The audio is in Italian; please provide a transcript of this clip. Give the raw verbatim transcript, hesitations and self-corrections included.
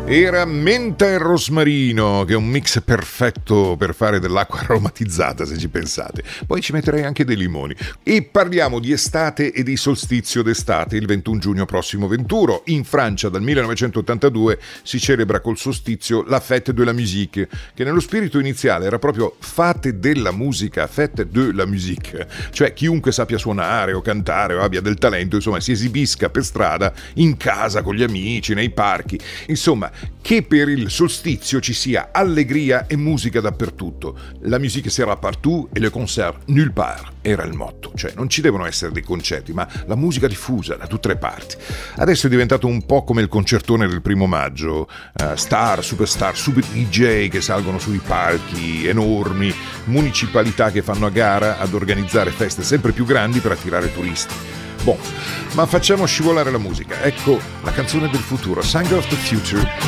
Era menta e rosmarino, che è un mix perfetto per fare dell'acqua aromatizzata, se ci pensate. Poi ci metterei anche dei limoni. E parliamo di estate e di solstizio d'estate. Il ventuno giugno prossimo venturo, in Francia dal millenovecentottantadue si celebra col solstizio la Fête de la Musique, che nello spirito iniziale era proprio Fate della musica, Fête de la Musique. Cioè chiunque sappia suonare o cantare o abbia del talento, insomma, si esibisca per strada, in casa, con gli amici, nei parchi. Insomma, che per il solstizio ci sia allegria e musica dappertutto. La musique sera partout e le concert nulle part era il motto. Cioè non ci devono essere dei concerti, ma la musica diffusa da tutte le parti. Adesso è diventato un po' come il concertone del primo maggio, uh, star, superstar, super D J che salgono sui palchi enormi, municipalità che fanno a gara ad organizzare feste sempre più grandi per attirare turisti. Boh, ma facciamo scivolare la musica. Ecco la canzone del futuro, Song of the Future,